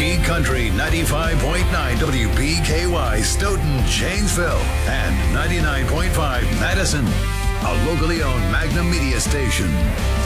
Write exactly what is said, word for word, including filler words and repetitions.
Big Country ninety-five point nine W B K Y Stoughton, Janesville, and ninety-nine point five Madison, a locally owned Magnum media station.